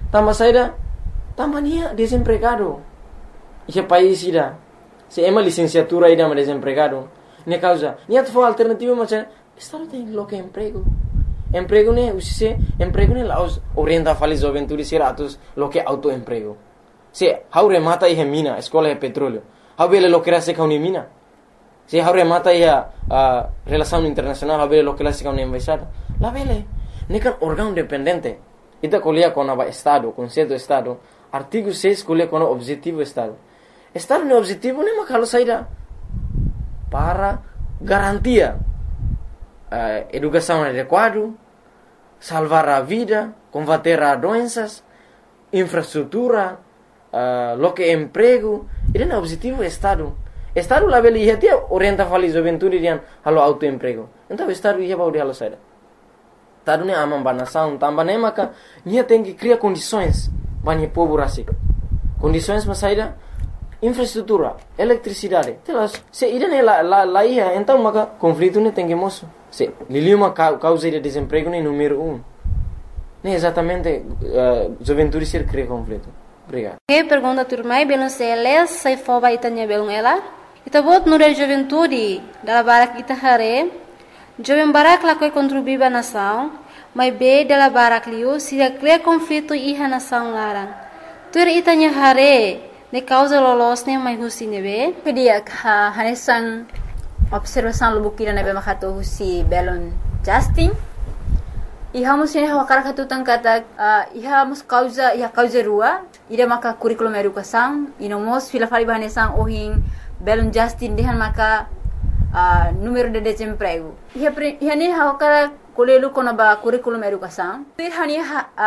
Tambah saída, tambah nia desempregado. Ia país ida. Se ema licenciatura ida mas desempregado. Nia causa, nia tu alternativa macam Estado tem lo que emprego. Emprego ne usise, emprego ne laos orienta fali juventude sira atus lo que autoemprego. Se how remata ia mina, escola é petróleo. How bele lo que ra se kauni mina. Se how remata ia relação internacional, how bele lo que la se kauni embaixada. La bele, ne kan órgão dependente. Ita colia com o Estado, conceito do Estado. Artigo 6 colia com o objetivo do Estado. Estado no objetivo ne makalo saída para garantia educação adequada, salvar a vida, combater as doenças, infraestrutura, lo que emprego. Isso é o objetivo do Estado. O Estado lá ele ia ter orienta a juventude dian halo autoemprego. Então o Estado ia para o saída. Estado ne amam banação, também ne maka ia tem que criar condições para o povo rasik. Condições para saída infraestrutura, eletricidade. Se ida ne lá ia, então maka conflito ne tem que moço. Se liliuma causa de desemprego ne número 1. Ne exatamente juventude ser cria conflito. Obrigado. Que pergunta turmai belum seles sai foba itanya belum ela. Ita bot nure juventude dala barak ita hare. Jovem barak la koi contribuir ba nação, mas be dala barak liu se cria conflito iha nação larang. Tur itanya hare ne causa lolos ne mai husi nebe. Pedia hanesan observação lubukira nebe makato husi belon Justin. Ihamos ini hawakara katutan kata ihamos causa rua ida maka curriculum educação inomos fila fali bahanesan ohin belon Justin dehan maka número de desemprego. Iha ni hawakara kolelu konaba curriculum educação. Ihani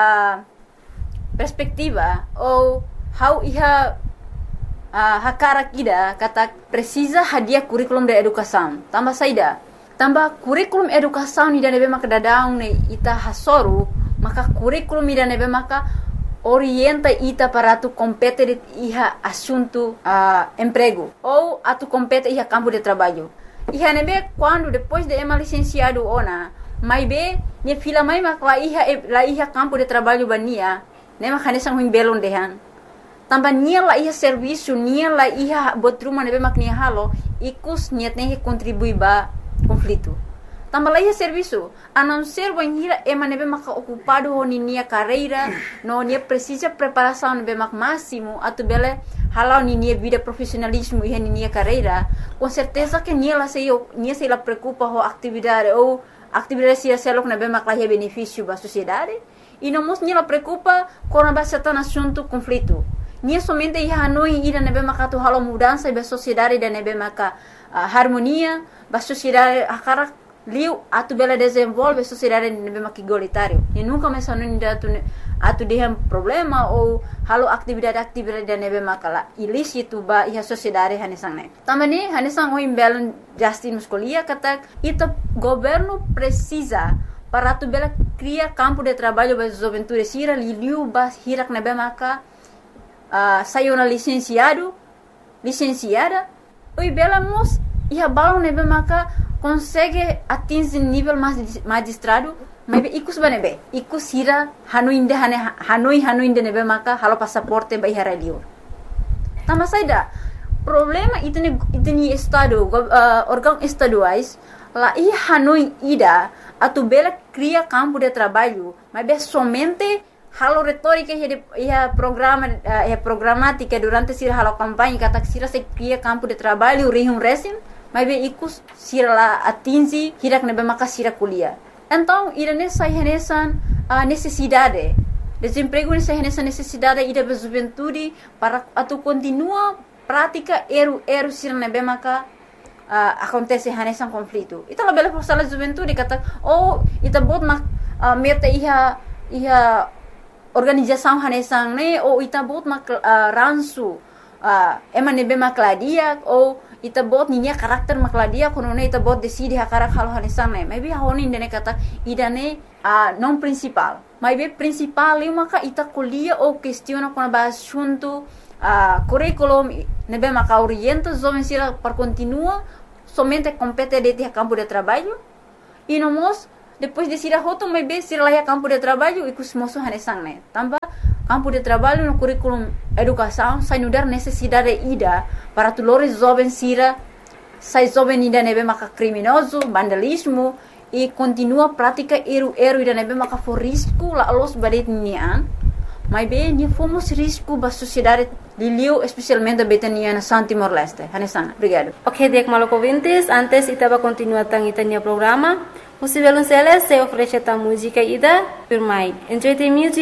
perspectiva ou how iha hakara kida kata precisa hadiah curriculum de educação. Tambah saida. Tambah curriculum educação ni nebe maka dadang ne ita hasoru maka curriculum ni nebe maka orienta ita para tu compete iha assunto emprego ou atu compete iha campo de trabalho. Iha nebe quando depois de ema licenciado ona mai be ne fila mai maka la iha campo de trabalho bania ne maka nesang huim belon dehan. Tambah nia la iha serviço nia la iha botruma nebe mak nia halo ikus nia tem que contribuir ba conflito. Tambah la iha serviço a não ser banhira ema nebe maka ocupado ho nia carreira no nia precisa preparação nebe mak máximo atu bele halau nia vida profissionalismo iha nia carreira com certeza que nia se la preocupa ho atividade ou atividade se selok nebe mak la benefício ba sociedade e não mos nia la preocupa com a bastante assunto conflito. Nia somente iha hanoi ida nebe maka tu halo mudança ba sociedade da nebe maka harmonia ba sociedade akara liu atu bela desenvolve sociedade nebe maka igualitário. E nunca mais hanoi atu dehan problema ou halo atividade da nebe maka la ilícito ba iha sociedade hanesang ne. Tamani hanesang oim belon Justin Muscolia kata ita governo precisa para tu bela criar campo de trabalho ba juventude sira liu ba hirak nebe maka saiu na licenciada, oi bela mos ia balão nebe maka consegue atingir nível magistrado, mas ikus banebe, ikus hira hanoi de nebe maka halo passaporte ba ihara liur. Tambah saida problema itni estado órgão estaduais lá ia hanoi ida atu bela cria campo de trabalho, mas be somente halo retórica ia programática durante sira halo campanha kata sira se cria campo de trabalho rihum resim mas be ikus sira la atingi hirak nebe maka sira kuliah. Então ira nessa renesan necessidade desemprego nessa renesan necessidade ida be juventude para atu continua prática eru sira nebe maka acontece renesan conflito. Ita la bela forsala juventude kata ita bot mak meta iha organização hanesang ne ou ita bot mak ransu ema nebe makladia ou ita bot ninya karakter makladia kono ne ita bot decide hakarak halo hanesang ne maybe honi ne kata idane non principal maybe principal e maka ita kuliah ou questiona com ba assunto curriculum nebe maka orienta jovem sira para continua somente compete de campo de trabalho e nomos depois de sira hoto maybe sira lá campo de trabalho e kus moço hanesang ne tambah campo de trabalho no currículo educação, sai não dar necessidade ida para tulores jovens sira, sai jovem ida nebe maka criminoso, vandalismo e continua prática eru ida nebe maka for risco la los badet nian. Mas bem, ni fomos risco ba sociedade liliu, especialmente betania na San Timor-Leste. Hanesana, obrigado. Ok, Diek Malok ouvintes, antes itaba continuar tang itanya programa, o Violonceles se oferece a música ida, Pirmai. Enjoy the music.